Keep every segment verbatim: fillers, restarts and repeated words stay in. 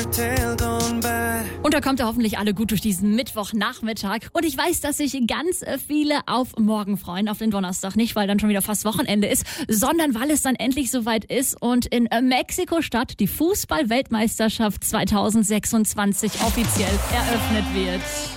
Und da kommt ihr hoffentlich alle gut durch diesen Mittwochnachmittag. Und ich weiß, dass sich ganz viele auf morgen freuen, auf den Donnerstag. Nicht, weil dann schon wieder fast Wochenende ist, sondern weil es dann endlich soweit ist und in Mexiko-Stadt die Fußball-Weltmeisterschaft zweitausendsechsundzwanzig offiziell eröffnet wird.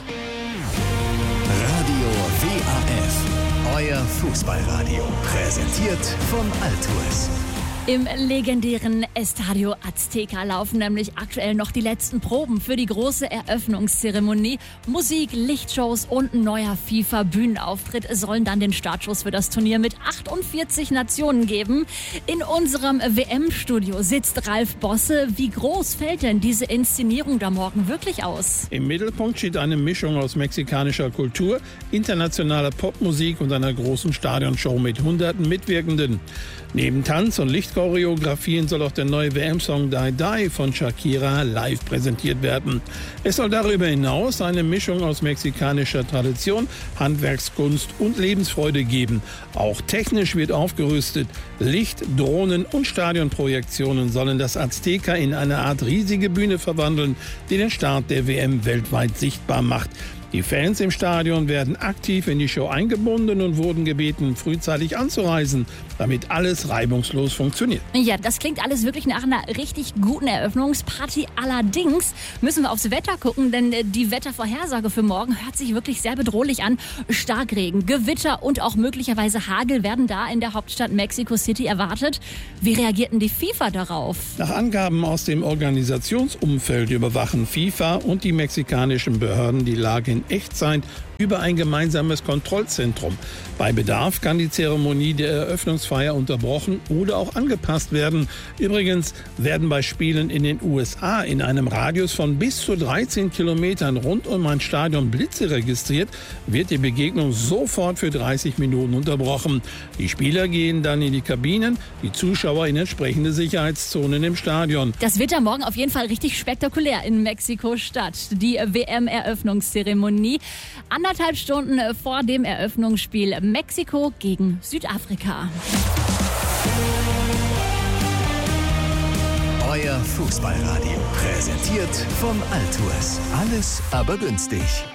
Radio W A F, euer Fußballradio, präsentiert von Altours. Im legendären Estadio Azteca laufen nämlich aktuell noch die letzten Proben für die große Eröffnungszeremonie. Musik, Lichtshows und ein neuer FIFA-Bühnenauftritt sollen dann den Startschuss für das Turnier mit achtundvierzig Nationen geben. In unserem W M-Studio sitzt Ralf Bosse. Wie groß fällt denn diese Inszenierung da morgen wirklich aus? Im Mittelpunkt steht eine Mischung aus mexikanischer Kultur, internationaler Popmusik und einer großen Stadionshow mit hunderten Mitwirkenden. Neben Tanz- und Lichtchoreografien soll auch der neue W M-Song Die Die von Shakira live präsentiert werden. Es soll darüber hinaus eine Mischung aus mexikanischer Tradition, Handwerkskunst und Lebensfreude geben. Auch technisch wird aufgerüstet. Licht, Drohnen und Stadionprojektionen sollen das Azteca in eine Art riesige Bühne verwandeln, die den Start der W M weltweit sichtbar macht. Die Fans im Stadion werden aktiv in die Show eingebunden und wurden gebeten, frühzeitig anzureisen, damit alles reibungslos funktioniert. Ja, das klingt alles wirklich nach einer richtig guten Eröffnungsparty. Allerdings müssen wir aufs Wetter gucken, denn die Wettervorhersage für morgen hört sich wirklich sehr bedrohlich an. Starkregen, Gewitter und auch möglicherweise Hagel werden da in der Hauptstadt Mexico City erwartet. Wie reagierten die FIFA darauf? Nach Angaben aus dem Organisationsumfeld überwachen FIFA und die mexikanischen Behörden die Lage in Echtzeit über ein gemeinsames Kontrollzentrum. Bei Bedarf kann die Zeremonie der Eröffnungsfeier unterbrochen oder auch angepasst werden. Übrigens werden bei Spielen in den U S A in einem Radius von bis zu dreizehn Kilometern rund um ein Stadion Blitze registriert, wird die Begegnung sofort für dreißig Minuten unterbrochen. Die Spieler gehen dann in die Kabinen, die Zuschauer in entsprechende Sicherheitszonen im Stadion. Das wird ja morgen auf jeden Fall richtig spektakulär in Mexiko-Stadt. Die W M-Eröffnungszeremonie. Anderthalb Stunden vor dem Eröffnungsspiel Mexiko gegen Südafrika. Euer Fußballradio, präsentiert von Altours. Alles aber günstig.